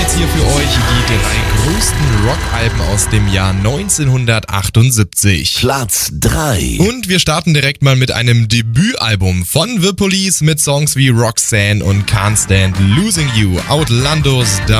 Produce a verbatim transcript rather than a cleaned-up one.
jetzt hier für euch die drei größten Rockalben aus dem Jahr neunzehnhundertachtundsiebzig. Platz drei. Und wir starten direkt mal mit einem Debütalbum von The Police mit Songs wie Roxanne und Can't Stand Losing You. Outlandos